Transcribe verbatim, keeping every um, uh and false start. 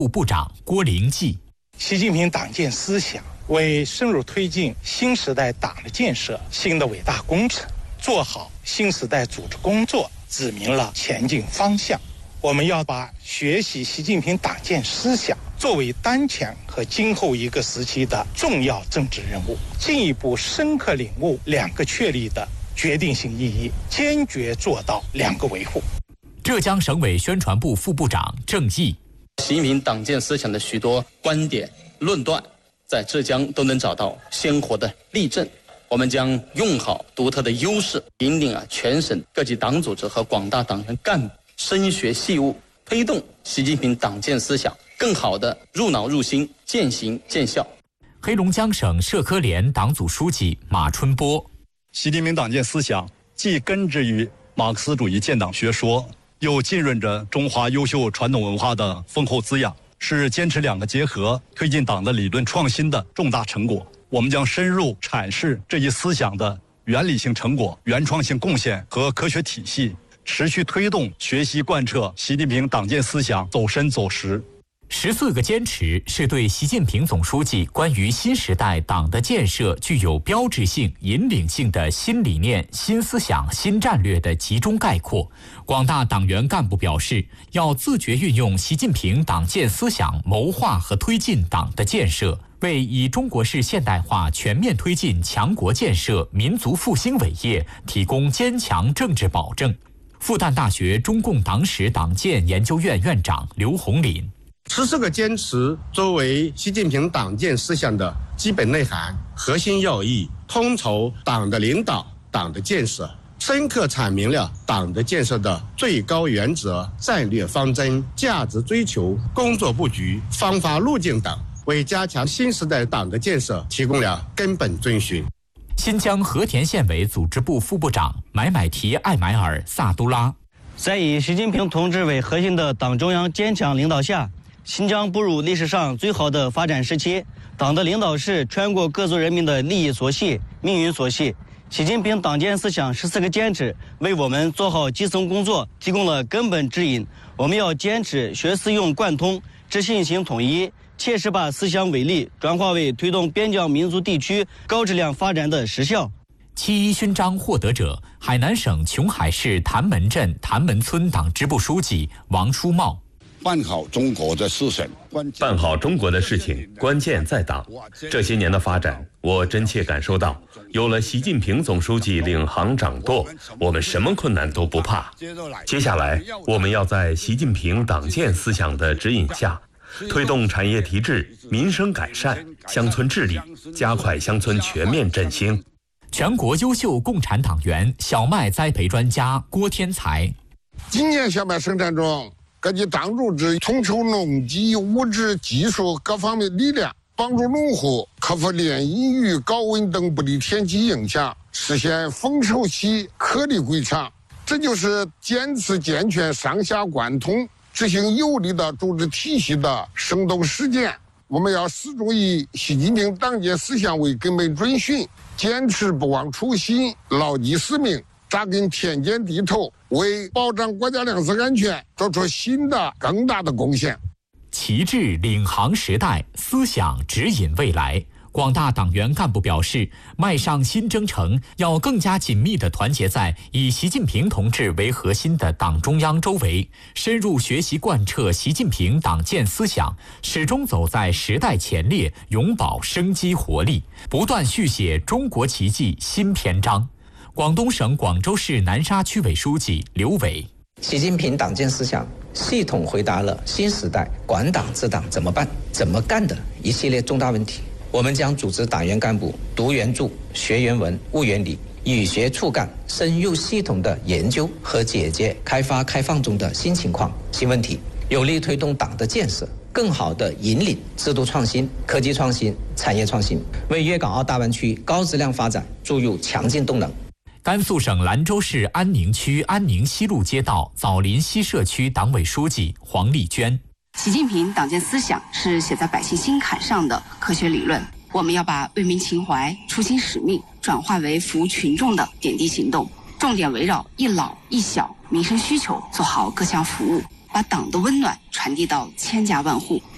副部长郭灵济。 习近平党建思想为深入推进新时代党的建设新的伟大工程，做好新时代组织工作指明了前进方向。我们要把学习习近平党建思想作为当前和今后一个时期的重要政治任务，进一步深刻领悟两个确立的决定性意义，坚决做到两个维护。 浙江省委宣传部副部长郑毅， 习近平党建思想的许多观点论断在浙江都能找到鲜活的例证。我们将用好独特的优势，引领啊全省各级党组织和广大党员干部深学细悟，推动习近平党建思想更好地入脑入心，渐行渐效。 黑龙江省社科联党组书记马春波， 习近平党建思想既根植于马克思主义建党学说，又浸润着中华优秀传统文化的丰厚滋养，是坚持两个结合，推进党的理论创新的重大成果。我们将深入阐释这一思想的原理性成果、原创性贡献和科学体系，持续推动学习贯彻习近平党建思想走深走实。 十四个坚持是对习近平总书记关于新时代党的建设具有标志性、引领性的新理念、新思想、新战略的集中概括。广大党员干部表示，要自觉运用习近平党建思想，谋划和推进党的建设，为以中国式现代化全面推进强国建设、民族复兴伟业提供坚强政治保证。复旦大学中共党史党建研究院院长刘洪林， 十四个坚持作为习近平党建思想的基本内涵、核心要义，统筹党的领导、党的建设，深刻阐明了党的建设的最高原则、战略方针、价值追求、工作布局、方法路径等，为加强新时代党的建设提供了根本遵循。 新疆和田县委组织部副部长买买提艾买尔萨都拉， 在以习近平同志为核心的党中央坚强领导下，新疆步入历史上最好的发展时期。党的领导是全国各族人民的利益所系、命运所系。习近平党建思想十四个坚持为我们做好基层工作提供了根本指引。我们要坚持学思用贯通、知信行统一，切实把思想伟力转化为推动边疆民族地区高质量发展的实效。 七一勋章获得者，海南省琼海市潭门镇潭门村党支部书记王书茂。 办好中国的事情， 办好中国的事情，关键在党。这些年的发展，我真切感受到，有了习近平总书记领航掌舵，我们什么困难都不怕。接下来，我们要在习近平党建思想的指引下，推动产业提质、民生改善、乡村治理，加快乡村全面振兴。 全国优秀共产党员、小麦栽培专家郭天才， 今年小麦生产中，各级党组织统筹农机、物质、技术各方面力量，帮助农户克服连阴雨、高温等不利天气影响，实现丰收期颗粒归场。这就是坚持健全上下贯通、执行有力的组织体系的生动实践。我们要始终以习近平党建思想为根本遵循，坚持不忘初心，牢记使命，扎根田间地头，为保障国家粮食安全做出新的更大的贡献。 旗帜领航时代，思想指引未来。广大党员干部表示，迈上新征程，要更加紧密地团结在以习近平同志为核心的党中央周围，深入学习贯彻习近平党建思想，始终走在时代前列，永葆生机活力，不断续写中国奇迹新篇章。广东省广州市南沙区委书记刘伟， 习近平党建思想系统回答了新时代管党治党怎么办、怎么干的一系列重大问题。我们将组织党员干部读原著、学原文、悟原理，与学促干，深入系统的研究和解决开发开放中的新情况、新问题，有力推动党的建设，更好地引领制度创新、科技创新、产业创新，为粤港澳大湾区高质量发展注入强劲动能。 甘肃省兰州市安宁区安宁西路街道枣林西社区党委书记黄丽娟， 习近平党建思想是写在百姓心坎上的科学理论，我们要把为民情怀、初心使命转化为服务群众的点滴行动，重点围绕一老一小民生需求做好各项服务，把党的温暖传递到千家万户。